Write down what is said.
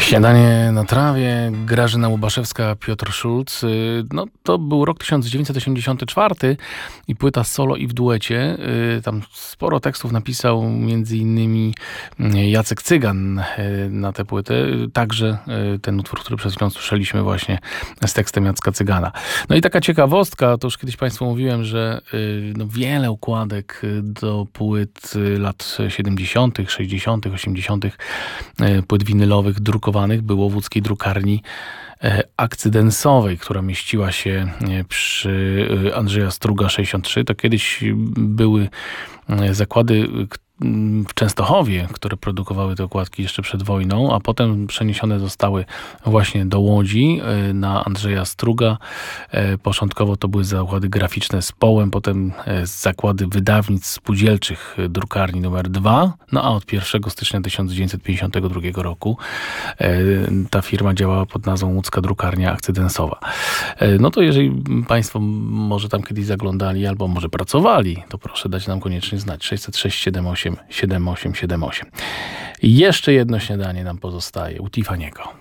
Śniadanie na trawie, Grażyna Łubaszewska, Piotr Schulz. No, to był rok 1984 i płyta solo i w duecie. Tam sporo tekstów napisał między innymi Jacek Cygan na tę płytę. Także ten utwór, który przed chwilą słyszeliśmy właśnie z tekstem Jacka Cygana. No i taka ciekawostka, to już kiedyś Państwu mówiłem, że wiele układek do płyt lat 70., 60., 80., płyt winylowych drukowanych było w łódzkiej drukarni akcydensowej, która mieściła się przy Andrzeja Struga 63. To kiedyś były zakłady w Częstochowie, które produkowały te okładki jeszcze przed wojną, a potem przeniesione zostały właśnie do Łodzi na Andrzeja Struga. Początkowo to były zakłady graficzne z Połem, potem zakłady wydawnictw spółdzielczych drukarni numer 2, no a od 1 stycznia 1952 roku ta firma działała pod nazwą Łódzka Drukarnia Akcydensowa. No to jeżeli Państwo może tam kiedyś zaglądali albo może pracowali, to proszę dać nam koniecznie znać. 606 78 7878. Jeszcze jedno śniadanie nam pozostaje u Tiffany'ego.